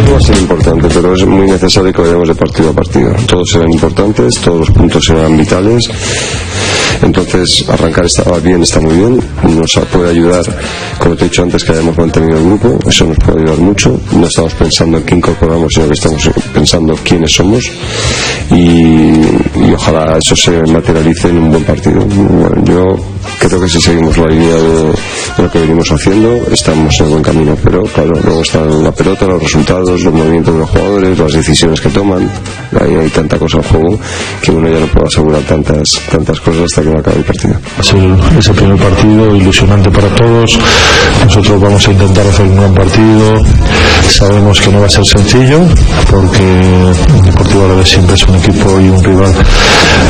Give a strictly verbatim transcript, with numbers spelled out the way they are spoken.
Todo va a ser importante, pero es muy necesario que vayamos de partido a partido. Todos serán importantes, todos los puntos serán vitales. Entonces, arrancar está bien, está muy bien. Nos puede ayudar, como te he dicho antes, que hayamos mantenido el grupo. Eso nos puede ayudar mucho. No estamos pensando en qué incorporamos, sino que estamos pensando quiénes somos. Y, y ojalá eso se materialice en un buen partido. Bueno, yo creo que si seguimos la línea de, de lo que venimos haciendo, estamos en el buen camino. Pero claro, luego están la pelota, los resultados, los movimientos de los jugadores, las decisiones que toman. Ahí hay tanta cosa en juego que uno ya no puede asegurar tantas tantas cosas hasta que no acabe el partido. Es el, es el primer partido ilusionante para todos. Nosotros vamos a intentar hacer un gran partido. Sabemos que no va a ser sencillo, porque el Deportivo Alavés siempre es un equipo y un rival